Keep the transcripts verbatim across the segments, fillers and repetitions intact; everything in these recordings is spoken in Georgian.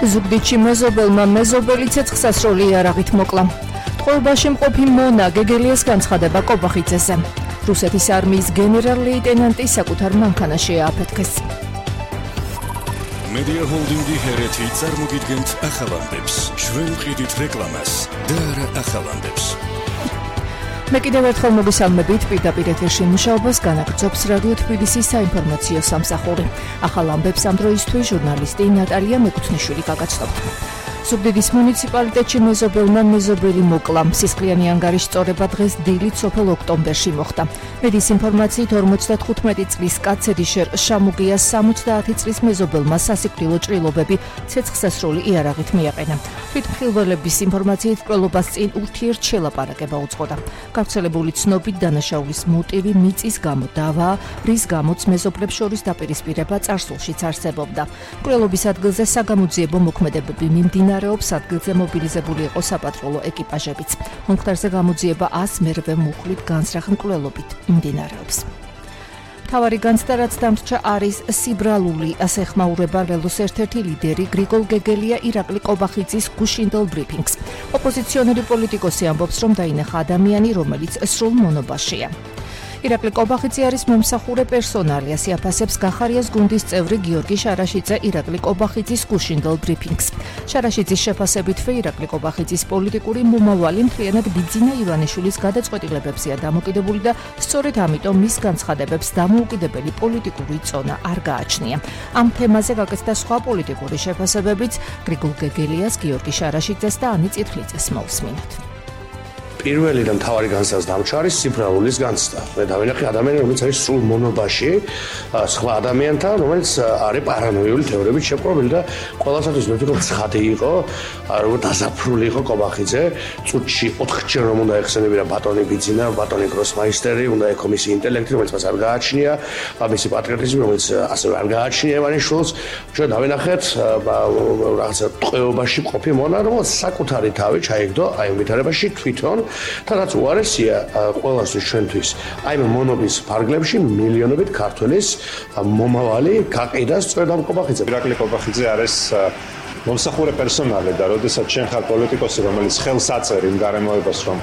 ზუგდიდში მეზობელმა მეზობელი ცეცხლსასროლი იარაღით მოკლა. ტყვეობაში მყოფი მონა გეგელიას განცხადება კობახიძეზე. რუსეთის არმიის გენერალ-ლეიტენანტი საკუთარ მანქანაში ააფეთქეს. მედია ჰოლდინგი ჰერეთი წარმოგიდგენთ ახალანდებს. ჩვენ ვყიდით რეკლამას და არა ახალანდებს. მე კიდევ ერთხელ მოგესალმებით პირდაპირ ეთერში მუშაობას განაგრძობს რადიო თბილისის საინფორმაციო სამსახური. ახალ ამბებს ამ დროისთვის ჟურნალისტი ნატალია მეკუთვნიშვილი გაგაცნობთ. ზუგდიდის მუნიციპალიტეტში მეზობელმა მეზობელი მოკლა. სისხლიანი ანგარიშ სწორება დღეს დილით სოფელ ოქტომბერში მოხდა. მედიის ინფორმაციით ორმოცდათხუთმეტი წლის კაცედიშერ შამუგიას სამოცდაათი წლის მეზობელმა სასიკვდილო ჭრილობები ცეცხლსასროლი იარაღით მიაყენა. თვითმხილველების ინფორმაციით მკვლელობას წინ ურთიერთ შელაპარაკება უწყოდა. გავრცელებული ცნობით დანაშაულის მოტივი მიწის გამო დავაა, რის გამოც მეზობლებს შორის დაპირისპირება წარსულშიც არსებობდა. მკვლელობის ადგილზე საგამოძიებო მოქმედებები მიმდინარეობს, ადგილზე მობილიზებული იყო საპატრულო ეკიპაჟებიც. მომხდარზე გამოძიება ას მერვე მუხლით განზრახ მკვლელობით მიმდინარეობს. მთავარი განცდა რაც დამრჩა არის სიბრალული, ასე ხმაურება ველოს ერთ-ერთი ლიდერი გრიგოლ გეგელია ირაკლი კობახიძის გუშინდელ ბრიფინგს. ოპოზიციონერი პოლიტიკოსი ამბობს, რომ დაინახა ადამიანი, რომელიც სრულ მონობაშია. ირაკლი კობახიძე არის მომსახურე პერსონალი, ასე აფასებს გახარიას გუნდის წევრი გიორგი შარაშიძე ირაკლი კობახიძის გუშინდელ ბრიფინგს. შარაშიძის შეფასებით ირაკლი კობახიძის პოლიტიკური მომავალი მთლიანად ბიძინა ივანიშვილის გადაწყვეტილებებზეა დამოკიდებული და სწორედ ამიტომ მის განცხადებებს დამოუკიდებელი პოლიტიკური წონა არ გააჩნია. ამ თემაზე გაკეთდა სხვა პოლიტიკური შეფასებებიც გრიგოლ გეგელიას, გიორგი შარაშიძეს და ანი წირთხლიძეს მოусმინოთ. პირველი და მთავარი განცდაც დამრჩა არის სიბრალულის განცდა. მე დავინახე ადამიანი, რომელიც არის სრულ მონობაში, სხვა ადამიანთან, რომელიც არის პარანოიული თეორიებით შეპყრობილი და ყველასათვის მე ვფიქრობ ცხადი იყო, როგორ დაზაფრული იყო კობახიძე, წუთში ოთხჯერ რომ უნდა ეხსენებინა ბატონი ბიძინა, ბატონი გროსმაისტერი, უნდა ეკო მისი ინტელექტი, რომელიც მას არ გააჩნია, მისი პატრიოტიზმი, რომელიც ასევე არ გააჩნია ივანიშვილს. ჩვენ დავინახეთ რაღაცა ტყვეობაში მყოფი მონა, რომელიც საკუთარი თავი ჩაიგდო აი ამ ვითარებაში თვითონ და რაც უარესია ყველასთვის ჩვენთვის, აი მონობის ფარგლებში მილიონობით ქართველის მომავალი გაყიდა სწორედ ამ კობახიძე. ირაკლი კობახიძე არის მომსახურე პერსონალი და როდესაც შენ ხარ პოლიტიკოსი, რომელიც ხელს აწერ იმ გარემოებას, რომ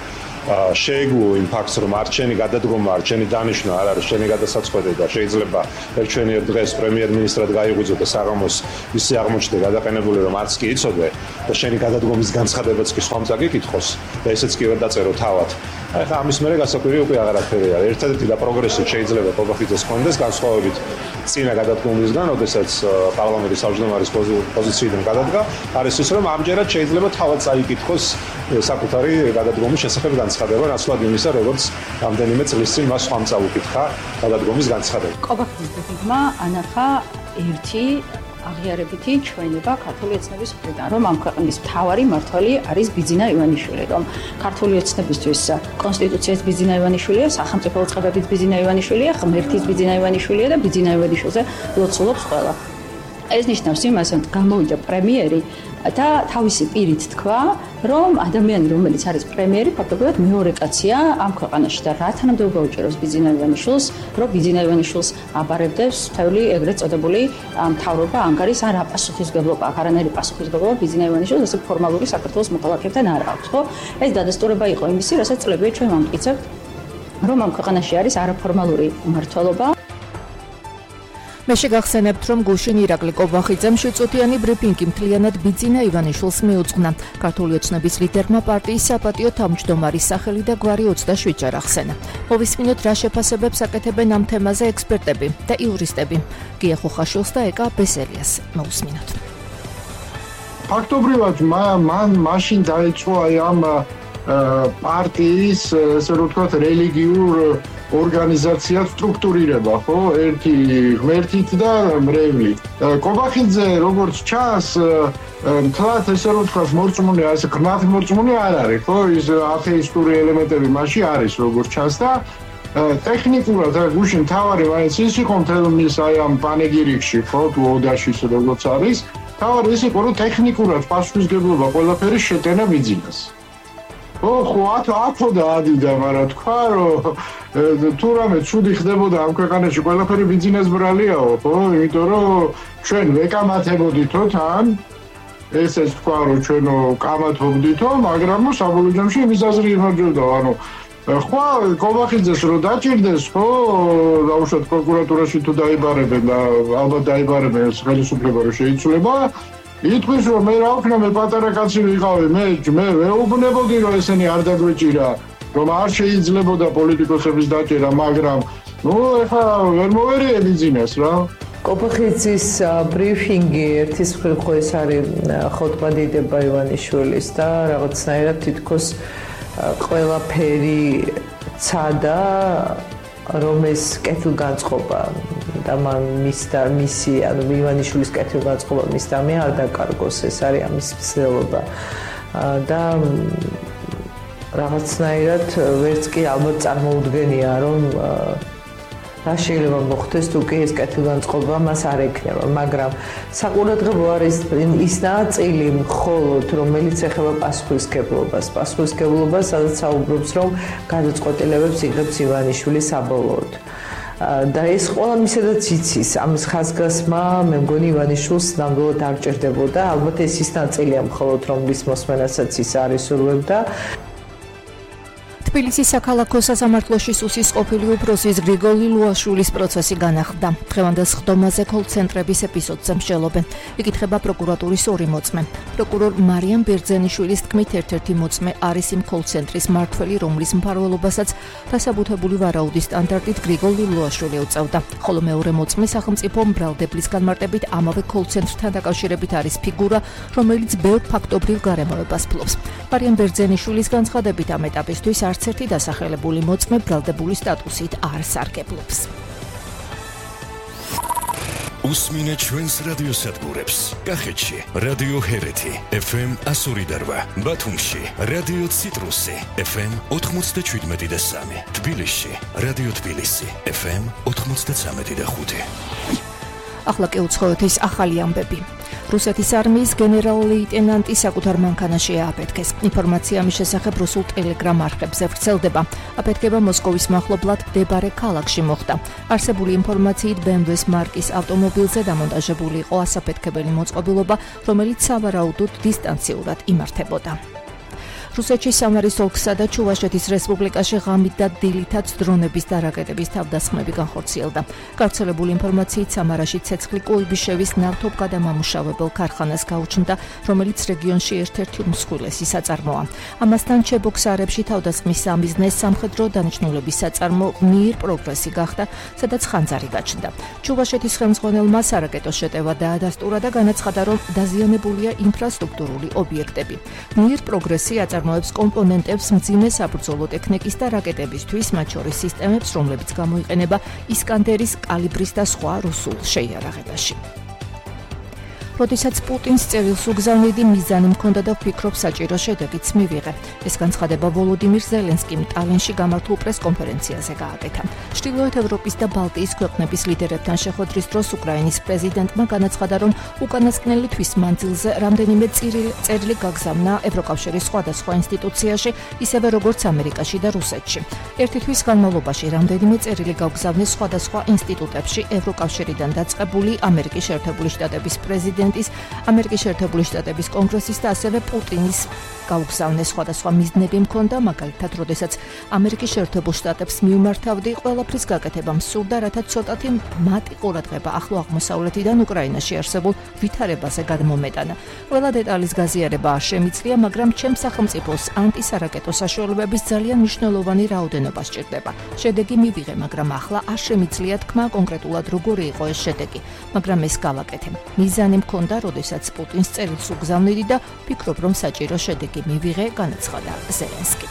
შეეგუო იმ ფაქტს, რომ არ ჩენი გადადგომა, არ ჩენი დანიშვნა არ არის შენი გადასაწყვეტი და შეიძლება ერთჩვენიერ დღეს პრემიერ-მინისტრად გაიღვიძო და საღამოს ისე აღმოჩნდა გადაყენებული, რომ არც კი იცოდე და შენი გადადგომის განცხადებაც კი სხვამ წაგიკითხოს და ესეც კი ვერ დაწერო თავად. აი ხა ამის მერე გასაკვირი უკვე აღარაფერია. ერთადერთი და პროგრესი შეიძლება კობახიძეს ჰქონდეს განსხვავებით წინა გადადგომისგან, როდესაც პარლამენტის თავმჯდომარის პოზიციიდან გადადგა, არის ის, რომ ამჯერად შეიძლება თავად წაიკითხოს საკუთარი გადადგომის შესახებ განცხადება, ნაცვლად იმისა, როგორც რამდენიმე წლის წინ მას სხვამ წაუკითხა გადადგომის განცხადება. კობახიძეებმა ანახა ერთი აღიარებითი ჩვენება ქართული ოცნების მხრიდან, რომ ამ ქვეყნის მთავარი მმართველი არის ბიძინა ივანიშვილი, რომ ქართული ოცნებისთვის კონსტიტუციაც ბიძინა ივანიშვილია, სახელმწიფო უწყებებიც ბიძინა ივანიშვილია, ღმერთიც ბიძინა ივანიშვილია და ბიძინა ივანიშვილზე ლოცულობს ყველა. ეს ნიშნავს იმას, რომ გამოვიდა პრემიერი და თავისი პირით თქვა, რომ ადამიანი, რომელიც არის პრემიერი, ფაქტობრივად მეორე კაცია ამ ქვეყანაში და რა თანამდებობა უჭერავს ბიძინა ივანიშვილს, რომ ბიძინა ივანიშვილს აბარებდეს მთელი ეგრეთ წოდებული მთავრობა ანგარის არ აპასუხისმგებლობა, არანაირი პასუხისმგებლობა ბიძინა ივანიშვილს ასე ფორმალური საქართველოს მოქალაქეებთან არ აქვს, ხო? ეს დადასტურება იყო იმისი, რასაც წლებია ჩვენ ვამტკიცებთ, რომ ამ ქვეყანაში არის არაფორმალური მმართველობა. მე შეგახსენებთ, რომ გუშინ ირაკლი კობახიძემ შვიდწუთიანი ბრიფინგი მთლიანად ბიძინა ივანიშვილს მიუძღვნა. ქართული ოცნების ლიდერმა პარტიის საპატიო თავმჯდომარის სახელი და გვარი ოცდაშვიდ ჯერ ახსენა. მოვისმინოთ, რა შეფასებებს აკეთებენ ამ თემაზე ექსპერტები და იურისტები. გია ხუხაშვილს და ეკა ბესელიას მოусმინოთ. ფაქტობრივად მან მაშინ დაიწყო აი ამ პარტიის, ესე რომ ვთქვათ, რელიგიურ ორგანიზაციად სტრუქტურირება, ხო? ერთი ღმერთით და მრევლით. კობახიძე როგორც ჩანს, მთლად ესე რომ ვთქვათ, მორწმუნე, ასე ღრმად მორწმუნე არ არის, ხო? ის ათეისტური ელემენტები მასში არის, როგორც ჩანს და ტექნიკურად რა გუშინ თავარი მაინც ის იყო მთელმის აი ამ პანეგირიკში, ხო? თუ ოდაში როგორც არის, თავარი ის იყო, რომ ტექნიკურად პასუხისმგებლობა ყველაფერი შეტენა ბიძინას. ო ხო ათო და ადიდა, მაგრამ თქვა რომ თუ რამე ცუდი ხდებოდა ამ ქვეყანაში ყველაფერი ბიზნეს ბრალიაო, ხო? იმიტომ რომ ჩვენ ვეკამათებოდითო თან ესეც თქვა რომ ჩვენო კამათ ვგდითო, მაგრამ საბოლოო ჯამში იმის აზრი იმარჯვებდა, ანუ ხო კობახიძეს რო დაჭირდეს, ხო დაუშვათ პროკურატურაში თუ დაიბარებენ და ალბათ დაიბარებენ ხელისუფლება რო შეიცვლება, ითქვის რომ მე რა ვქნა, მე პატარა კაცი ვიყავი, მე მე ვეუბნებოდი რომ ესენი არ დაგვეჭირა, რომ არ შეიძლებოდა პოლიტიკოსების დაჭერა, მაგრამ ნუ ეხლა ვერ მოვერიებ იძინეს რა. კობახიძის ბრიფინგი ერთის მხრივ ხო ეს არის ხოტბადიდება ივანიშვილის და რაღაცნაირად თითქოს ყველაფერი ცადა, რომ ეს კეთილგანწყობა და მან მის და მისი, ანუ ივანიშვილის კეთილგანწყობა მის და მე არ დაკარგოს, ეს არის ამის მცდელობა. და რაღაცნაირად ვერც კი ალბათ წარმოუდგენია, რომ რა შეიძლება მოხდეს თუ კი ეს კეთილგანწყობა მას არ ექნება, მაგრამ საყურადღებო არის ის ნაწილი მხოლოდ, რომელიც ეხება პასუხისმგებლობას, პასუხისმგებლობას, სადაც საუბრობს, რომ გადაწყვეტილებებს იღებს ივანიშვილი საბოლოოდ. და ეს ყველა მისედაც იცის, ამის ხაზგასმა მე მგონი ივანიშვილს ნამდვილად არ ჭირდებოდა, ალბათ ეს ის ნაწილია მხოლოდ, რომლის მოსმენასაც ის არ ისურვებდა. თბილისის საქალაქო სასამართლოში სუსის ყოფილი უფროსის გრიგოლი ლუაშვილის პროცესი განახლდა. დღევანდელ სხდომაზე კოლ-ცენტრების ეპიზოდზე მსჯელობენ. იკითხება პროკურატურის ორი მოწმე. პროკურორ მარიამ ბერძენიშვილის თქმით, ერთ-ერთი მოწმე არის იმ კოლ-ცენტრის მმართველი, რომლის მფარველობასაც დასაბუთებული ვარაუდის სტანდარტით გრიგოლი ლუაშვილი ეწევდა. ხოლო მეორე მოწმე სახელმწიფო მბრალდებლის განმარტებით ამავე კოლ-ცენტრთან დაკავშირებით არის ფიგურა, რომელიც ბევრ ფაქტობრივ გარემოებას ფლობს. მარიამ ბერძენიშვილის განცხადებით ამ ეტაპისთვის არც ერთი დასახელებული მოწმე ბრალდებული სტატუსით არ სარგებლობს. უსმინე ჩვენს რადიოსადგურებს. კახეთში რადიო ჰერეთი ეფ ემ εκατო ორი და რვა, ბათუმში რადიო ციტრუსი ეფ ემ ოთხმოცდაშვიდმეტი და სამი, თბილისში რადიო თბილისი ეფ ემ ოთხმოცდაცამეტი და ხუთი. ახლა კი უცხოეთის ახალი ამბები. რუსეთის არმიის გენერალ-ლეიტენანტი საკუთარ მანქანაში ააფეთქეს. ინფორმაცია ამის შესახებ რუსულ ტელეგრამ არხებზე ვრცელდება. აფეთქება მოსკოვის მახლობლად მდებარე ქალაქში მოხდა. არსებული ინფორმაციით ბე ემ ვეს მარკის ავტომობილზე დამონტაჟებული იყო ასაფეთქებელი მოწყობილობა, რომელიც სავარაუდოდ დისტანციურად იმართებოდა. რუსეთში სამარის ოლქსა და ჩუვაშეთის რესპუბლიკაში ღამით და დილითაც დრონების და რაკეტების თავდასხმები განხორციელდა. გავრცელებული ინფორმაციით სამარაში ცეცხლი კუიბიშევის ნავთობგადამამუშავებელ ქარხანას გაუჩნდა, რომელიც რეგიონში ერთ-ერთი უმსხვილესი საწარმოა. ამასთან ჩებოქსარებში თავდასხმის სამიზნე სამხედრო დანიშნულების საწარმო მიირ პროგრესი გახდა, სადაც ხანძარი გაჩნდა. ჩუვაშეთის ხელმძღვანელმა სარაკეტო შეტევა დაადასტურა და განაცხადა, რომ დაზიანებულია ინფრასტრუქტურული ობიექტები. მიირ პროგრესი აწარმოებს კომპონენტებს მძიმე საბრძოლო ტექნიკის და რაკეტებისთვის, მათ შორის სისტემებს, რომლებიც გამოიყენება ისკანდერის, კალიბრის და სხვა რუსულ შეიარაღებაში. როდესაც პუტინს წერილს უგზავნიდი, მიზანი მქონდა და ვფიქრობ საჭირო შედეგიც მივიღე. ეს განცხადება ვოლოდიმირ ზელენსკიმ ტალინში გამართულ პრეს-კონფერენციაზე გააკეთა. ჩრდილოეთ ევროპის და ბალტიის ქვეყნების ლიდერებთან შეხვედრის დროს უკრაინის პრეზიდენტმა განაცხადა, რომ უკანასკნელი თვის მანძილზე რამდენიმე წერილი გაგზავნა ევროკავშირის სხვადასხვა ინსტიტუციაში, ისევე როგორც ამერიკაში და რუსეთში. ერთი თვის განმავლობაში რამდენიმე წერილი გაგზავნეს სხვადასხვა ინსტიტუტებში, ევროკავშირიდან დაწყებული ამერიკის შეერთებული შტატების პრეზიდენტ ამერიკის შეერთებული შტატების კონგრესის და ასევე პუტინის გაუგზავნეს სხვადასხვა მიზნები მქონდა, მაგალითად, როდესაც ამერიკის შეერთებულ შტატებს მიმართავდი, ყველაფრის გაკეთება მსურდა, რათა ცოტათი მათი ყურადღება ახლო აღმოსავლეთიდან უკრაინაში არსებულ ვითარებაზე გადმომეტანა. ყველა დეტალის გაზიარება არ შემიძლია, მაგრამ ჩემს სახელმწიფოს ანტისარაკეტო საშუალებების ძალიან მნიშვნელოვანი რაოდენობა სჭირდება. შედეგი მივიღე, მაგრამ ახლა არ შემიძლია თქვა კონკრეტულად როგორი იყო ეს შედეგი, მაგრამ ეს გავაკეთე. მიზანი მქონდა, როდესაც პუტინს წერილს უგზავნიდი და ვფიქრობ, რომ საჭირო შედეგი მივიღე, განაცხადა ზელენსკი.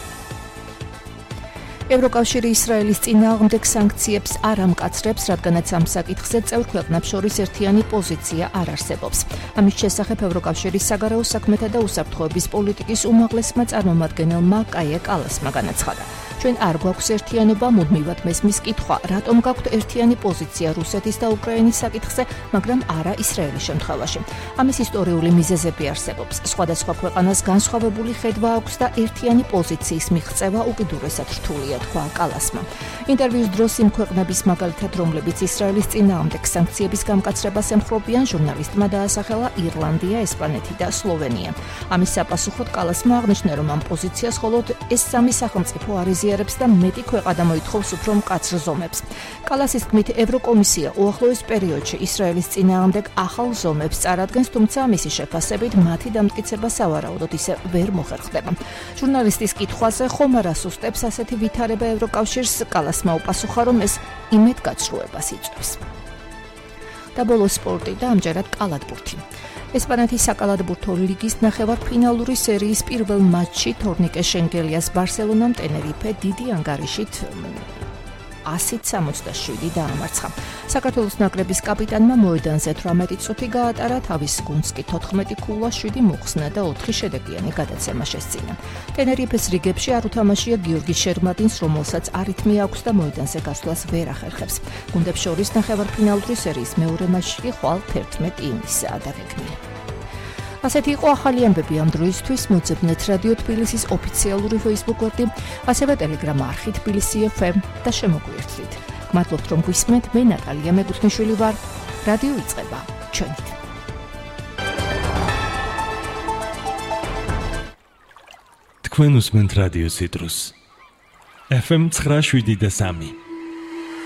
ევროკავშირი ისრაელის წინააღმდეგ სანქციებს არ ამკაცრებს, რადგანაც ამ საკითხზე წევრ ქვეყნებს შორის ერთიანი პოზიცია არ არსებობს. ამის შესახებ ევროკავშირის საგარეო საქმეთა და უსაფრთხოების პოლიტიკის უმაღლესმა წარმომადგენელმა კაია კალასმა განაცხადა. ჩვენ არ გვაქვს ერთიანობა, მუდმივად მესმის კითხვა, რატომ გაქვთ ერთიანი პოზიცია რუსეთის და უკრაინის საკითხზე, მაგრამ არა ისრაელის შემთხვევაში. ამის ისტორიული მიზეზები არსებობს. სხვადასხვა ქვეყანას განსხვავებული ხედვა აქვს და ერთიანი პოზიციის მიღწევა უკიდურესად რთულია, თქვა კალასმა. ინტერვიუს დროს იმ ქვეყნების მაგალითად, რომლებიც ისრაელის წინააღმდეგ სანქციების გამკაცრებას ემხრობიან, ჟურნალისტმა დაასახელა ირლანდია, ესპანეთი და სლოვენია. ამის საპასუხოდ კალასმა აღნიშნა, რომ ამ პოზიციას მხოლოდ ეს სამი სახელმწიფო არ იზიარებს და მეტი ქვეყანა მოითხოვს უფრო მკაცრ ზომებს. კალასის თქმით, ევროკომისია უახლოეს პერიოდში ისრაელის წინააღმდეგ ახალ ზომებს წარადგენს, თუმცა მისი შეფასებით მათი დამტკიცება სავარაუდოდ ისე ვერ მოხერხდება. ჟურნალისტის კითხვაზე ხომ არ ასუსტებს ასეთი ვითარება ევროკავშირს, კალასმა უპასუხა, რომ ეს იმედგაცრუებას იწვევს. და ბოლოს სპორტი და ამჯერად კალათბურთი. ესპანეთის საკალათბურთო ლიგის ნახევარფინალური სერიის პირველ მატჩში თორნიკე შენგელიას ბარსელონამ ტენერიფე დიდი ანგარიშით ასი სამოცდაშვიდი დაამარცხა. საქართველოს ნაკრების კაპიტანმა მოედანზე თვრამეტი წუთი გაატარა, თავის გუნდს კი თოთხმეტი ქულა, შვიდი მოხსნა და ოთხი შედეგიანი გადაცემა შესწინა. ტენერიფეს რიგებში არ უთამაშია გიორგი შერმადინს, რომელსაც არითმია აქვს და მოედანზე გასვლას ვერ ახერხებს. გუნდებს შორის ნახევარფინალური სერიის მეორე მატჩი კი ხვალ თერთმეტი ივნისსაა დაგეგმილი. ასეთი იყო ახალი ამბები ამ დროისთვის. მოძებნეთ რადიო თბილისის ოფიციალური Facebook გვერდი, ასევე Telegram არხი თბილისი ეფ ემ და შემოგვიერთდით. მადლობთ, რომ გვისმენთ. მე ნატალია მეგუთნიშვილი ვარ. რადიო იწყება ჩვენით. თქვენ უსმენთ რადიო ციტრუს. ეფ ემ ცხრა შვიდი და სამი.